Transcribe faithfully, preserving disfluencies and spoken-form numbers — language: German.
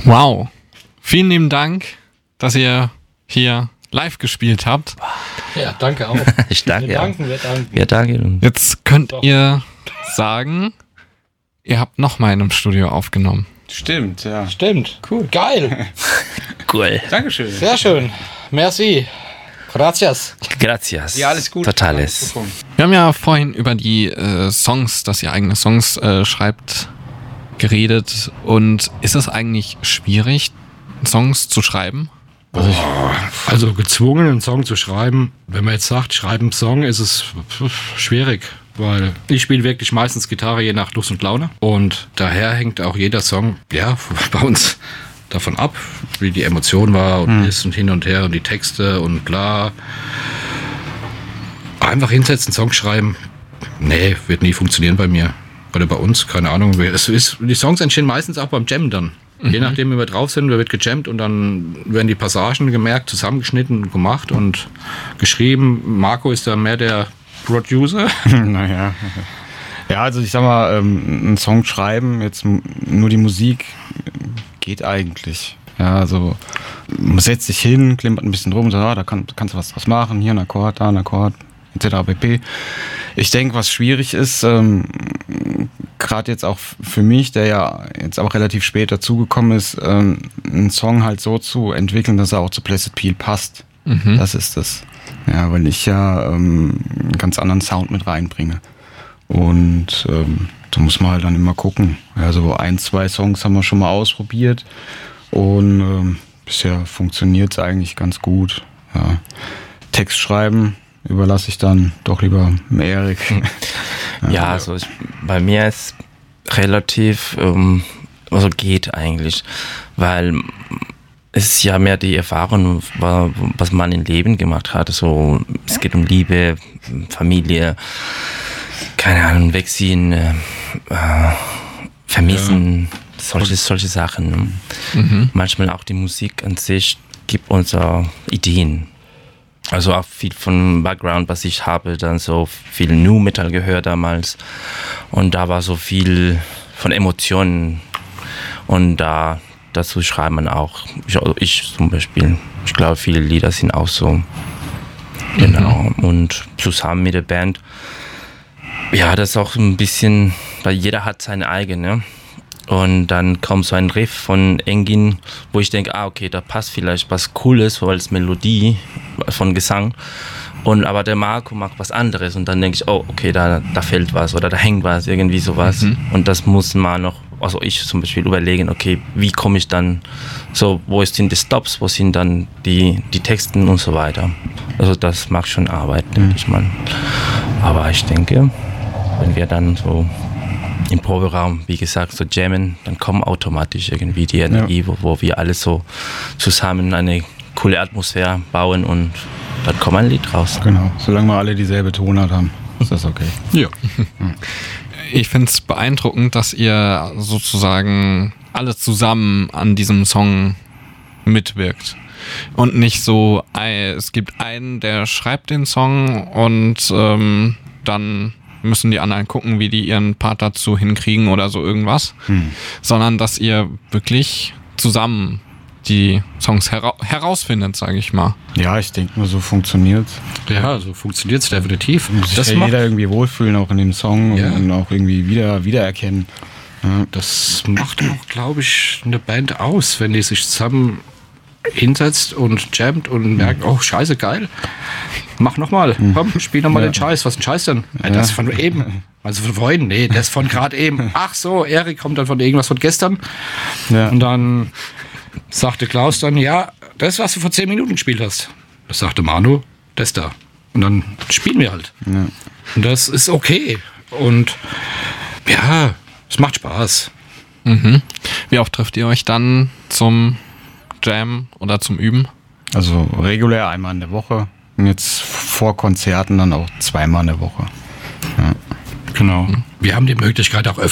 Wow. Vielen lieben Dank, dass ihr hier live gespielt habt. Ja, danke auch. Ich danke. Wir danken, wir danken. Wir danken. Jetzt könnt Doch. ihr sagen, ihr habt noch mal in einem Studio aufgenommen. Stimmt, ja. Stimmt. Cool. Geil. Cool. Dankeschön. Sehr schön. Merci. Gracias. Gracias. Ja, alles gut. Totales. Wir haben ja vorhin über die äh, Songs, dass ihr eigene Songs äh, schreibt, geredet. Und ist es eigentlich schwierig, Songs zu schreiben? Also, ich, also gezwungen, einen Song zu schreiben, wenn man jetzt sagt, schreiben einen Song, ist es schwierig. Weil ich spiele wirklich meistens Gitarre je nach Lust und Laune. Und daher hängt auch jeder Song, ja, bei uns davon ab, wie die Emotion war und hm. ist und hin und her und die Texte und bla. Einfach hinsetzen, Song schreiben, nee, wird nie funktionieren bei mir. Oder bei uns, keine Ahnung. Es ist, die Songs entstehen meistens auch beim Jammen dann. Mhm. Je nachdem, wie wir drauf sind, wird gejammt und dann werden die Passagen gemerkt, zusammengeschnitten und gemacht und geschrieben. Marco ist da mehr der Producer. Naja. Ja, also ich sag mal, ähm, einen Song schreiben, jetzt nur die Musik, geht eigentlich. Ja, also man setzt sich hin, klimpert ein bisschen rum und sagt, ah, da kann, kannst du was draus machen, hier ein Akkord, da ein Akkord, et cetera pp. Ich denke, was schwierig ist, ähm, gerade jetzt auch für mich, der ja jetzt auch relativ spät dazugekommen ist, ähm, einen Song halt so zu entwickeln, dass er auch zu Blessed Peel passt. Mhm. Das ist das. Ja, weil ich ja ähm, einen ganz anderen Sound mit reinbringe. Und ähm, da muss man halt dann immer gucken. Ja, so ein, zwei Songs haben wir schon mal ausprobiert und ähm, bisher funktioniert es eigentlich ganz gut. Ja. Text schreiben überlasse ich dann doch lieber dem Erik. Ja, ja, also ich, bei mir ist relativ, ähm, also geht eigentlich, weil es ist ja mehr die Erfahrung, was man im Leben gemacht hat. So, es geht um Liebe, Familie, keine Ahnung, wegziehen, äh, vermissen, ja. solche, solche Sachen. Ne? Mhm. Manchmal auch die Musik an sich gibt uns auch Ideen. Also auch viel von Background, was ich habe, dann so viel Nu Metal gehört damals. Und da war so viel von Emotionen. Und da dazu schreibt man auch, ich, also ich zum Beispiel, ich glaube, viele Lieder sind auch so. Genau. Mhm. Und zusammen mit der Band, ja, das ist auch ein bisschen, weil jeder hat seine eigene. Und dann kommt so ein Riff von Engin, wo ich denke, ah, okay, da passt vielleicht was Cooles, weil es Melodie von Gesang. Und aber der Marco macht was anderes und dann denke ich, oh, okay, da, da fällt was oder da hängt was, irgendwie sowas. Mhm. Und das muss man noch, also ich zum Beispiel überlegen, okay, wie komme ich dann, so, wo sind die Stops, wo sind dann die, die Texten und so weiter. Also das macht schon Arbeit, denke mhm. ich mal. Aber ich denke, wenn wir dann so im Proberaum, wie gesagt, so jammen, dann kommt automatisch irgendwie die Energie, ja. wo, wo wir alle so zusammen eine coole Atmosphäre bauen und dann kommt ein Lied raus. Genau, solange wir alle dieselbe Tonart haben, ist das okay. Ja. Ich finde es beeindruckend, dass ihr sozusagen alle zusammen an diesem Song mitwirkt. Und nicht so, es gibt einen, der schreibt den Song und ähm, dann müssen die anderen gucken, wie die ihren Part dazu hinkriegen oder so irgendwas, hm. sondern dass ihr wirklich zusammen die Songs hera- herausfindet, sage ich mal. Ja, ich denke nur, so funktioniert's. Ja, so funktioniert's definitiv. Muss sich ja jeder irgendwie wohlfühlen, auch in dem Song ja. und auch irgendwie wieder wiedererkennen. Ja, das macht auch, glaube ich, eine Band aus, wenn die sich zusammen hinsetzt und jammt und merkt, oh, scheiße, geil. Mach nochmal, komm, spiel nochmal ja. den Scheiß. Was ist ein Scheiß denn? Ja. Das von eben. Also von vorhin, nee, das von gerade eben. Ach so, Erik kommt dann von irgendwas von gestern. Ja. Und dann sagte Klaus dann, ja, das, was du vor zehn Minuten gespielt hast. Das sagte Manu, das da. Und dann spielen wir halt. Ja. Und das ist okay. Und ja, es macht Spaß. Mhm. Wie oft trifft ihr euch dann zum Jam oder zum Üben? Also regulär einmal in der Woche. Und jetzt vor Konzerten dann auch zweimal in der Woche. Ja. Genau. Wir haben die Möglichkeit, auch öfter